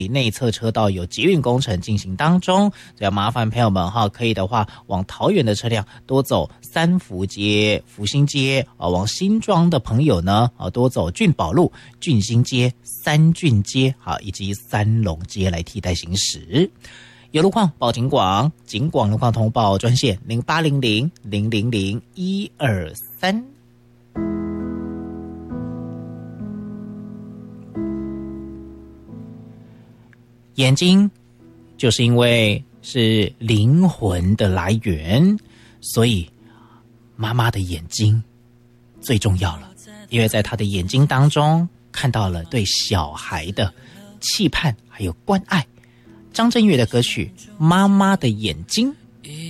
内侧车道有捷运工程进行当中，所以要麻烦朋友们哈，可以的话往桃园的车辆多走三福街、福兴街往新庄的朋友呢多走俊宝路、俊兴街、三郡街以及三龙街来替代行驶。有路况报警广，警广路况通报专线0800-000-123。眼睛就是因为是灵魂的来源，所以妈妈的眼睛最重要了，因为在她的眼睛当中看到了对小孩的期盼还有关爱。张震岳的歌曲《妈妈的眼睛》